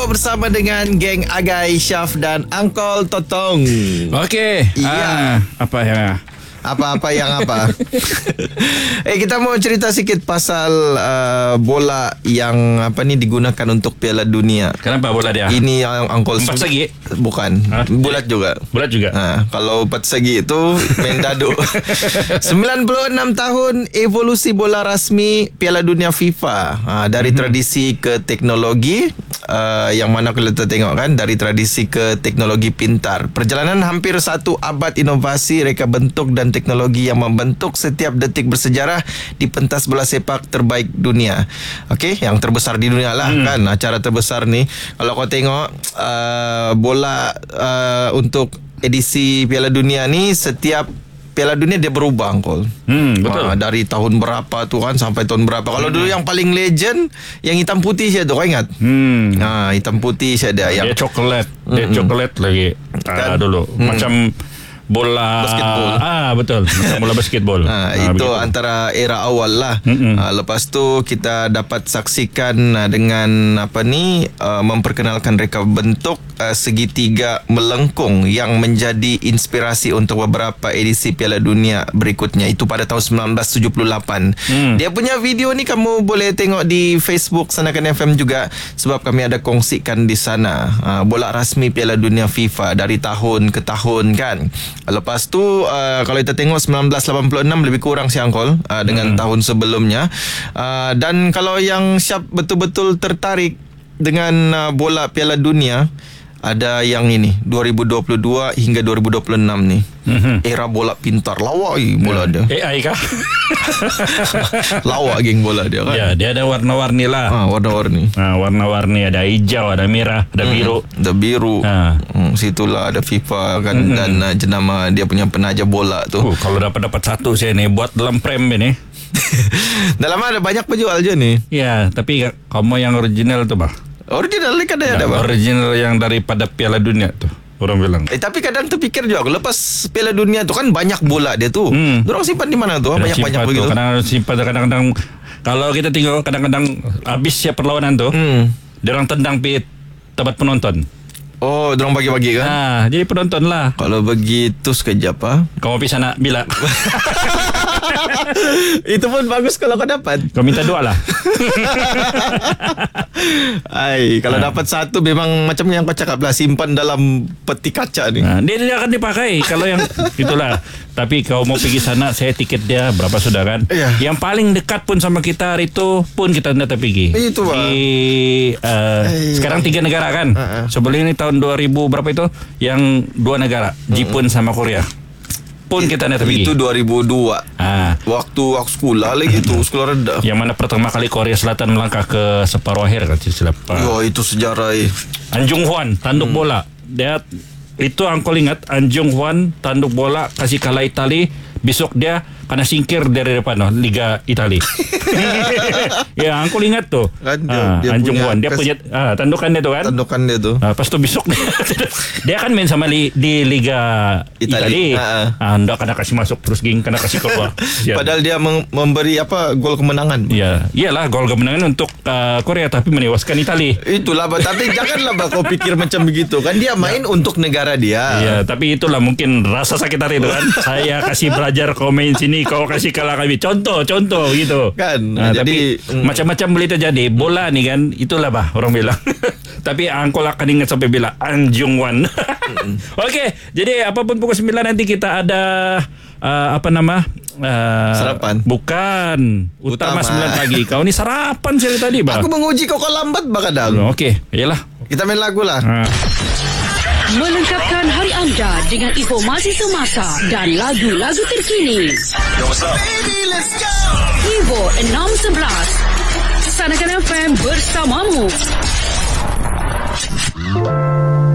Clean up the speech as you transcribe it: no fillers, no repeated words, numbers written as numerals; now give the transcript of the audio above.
Ivo bersama dengan geng Agai, Syaf dan Angkol Totong. Okey. Iya. Apa yang Apa-apa yang apa? Kita mau cerita sikit pasal bola yang digunakan untuk Piala Dunia. Kenapa bola dia? Ini yang Angkol Empat segi? Bukan. Bulat juga. Bulat juga. Kalau empat segi itu main dadu. 96 tahun evolusi bola rasmi Piala Dunia FIFA. Dari tradisi ke teknologi, yang mana kalau kita tengok kan, dari tradisi ke teknologi pintar. Perjalanan hampir 1 abad inovasi, reka bentuk dan teknologi yang membentuk setiap detik bersejarah di pentas bola sepak terbaik dunia. Okey, yang terbesar di dunia lah kan, acara terbesar ni. Kalau kau tengok bola untuk edisi Piala Dunia ni, setiap Piala Dunia dia berubah, Angkol. Betul. Dari tahun berapa tu kan sampai tahun berapa. Kalau dulu yang paling legend yang hitam putih saja tu, kau ingat? Hitam putih saja yang dia coklat. Dia coklat lagi. Kan? Dulu macam bola basketball. Betul. Macam bola basketball. Itu begitu. antara era awal lah. Lepas tu kita dapat saksikan dengan memperkenalkan reka bentuk segitiga melengkung yang menjadi inspirasi untuk beberapa edisi Piala Dunia berikutnya. Itu pada tahun 1978. Dia punya video ni kamu boleh tengok di Facebook Sanakan FM juga, sebab kami ada kongsikan di sana bola rasmi Piala Dunia FIFA dari tahun ke tahun kan. Lepas tu kalau kita tengok 1986 lebih kurang si Angkol dengan tahun sebelumnya. Dan kalau yang Syap betul-betul tertarik dengan bola Piala Dunia, ada yang ini 2022 hingga 2026 ni. Era bola pintar. Lawak bola dia. AI kah? Lawak geng bola dia kan. Ya, dia ada warna-warni lah. Warna-warni. Warna-warni, ada hijau, ada merah, ada biru. Ada biru. Situlah ada FIFA kan, dan jenama dia punya penaja bola tu. Kalau dapat satu saya ni buat dalam frame ni. Dalam ada banyak penjual je ni. Ya, tapi kamu yang original tu bah. Original ni kadang ada bang. Original yang daripada Piala Dunia tu, orang bilang. Tapi kadang terfikir juga, lepas Piala Dunia tu kan banyak bola dia tu. Dorang simpan di mana tu? Banyak-banyak begitu. Kadang simpan, kadang-kadang kalau kita tengok kadang-kadang habis siap perlawanan tu, dorang tendang pi tempat penonton. Oh, dorang bagi-bagi kan? Jadi penonton lah. Kalau begitu sekejap Kau pergi sana bila? Itu pun bagus kalau kau dapat. Kau minta doa lah. Kalau dapat satu memang macam yang kau cakap lah, simpan dalam peti kaca ni. Dia akan dipakai kalau yang itulah. Tapi kau mau pergi sana, saya tiket dia berapa sudah kan? Yang paling dekat pun sama kita hari itu pun kita tidak pergi. Itu sekarang 3 negara kan? Sebelum ini tahun 2000 berapa itu? Yang 2 negara, Jepun sama Korea. Pun kita tidak pergi. Itu 2002. Waktu sekolah lagi tu, sekolah rendah. Yang mana pertama kali Korea Selatan melangkah ke separuh akhir kan? Itu sejarah. An Jung Hwan tanduk bola. Dia itu Angkol ingat, An Jung Hwan tanduk bola kasih kalah Itali. Besok dia kena singkir dari depan Liga Itali. Ya, Angkol ingat tu kan, An Jung Hwan dia punya tandukan dia tu kan. Tandukan dia tu. Lepas tu besok dia kan main sama di Liga Itali. Ndak kena kasih masuk, terus kena kasih keluar. Padahal dia memberi gol kemenangan. Ya, iyalah gol kemenangan untuk Korea, tapi menewaskan Itali. Itulah, tapi janganlah kau pikir macam begitu kan, dia main untuk negara dia. Ya, tapi itulah mungkin rasa sakit hati itu kan. Saya kasih belajar, kau main sini, kau kasih kalah kami. Contoh gitu kan. Tapi macam-macam boleh terjadi. Bola ni kan, itulah bah orang bilang. Tapi Angkol akan ingat sampai bila An Jung Hwan. Okey, jadi apapun pukul 9 nanti kita ada sarapan. Bukan Utama 9 pagi. Kau ni sarapan sekali tadi bah. Aku menguji kau lambat bah kadang. Okey, iyalah. Kita main lagu lah. Melengkapkan hari anda dengan informasi semasa dan lagu-lagu terkini. Yo, what's up? Baby, let's go. Evo 611 Sanakan FM bersamamu.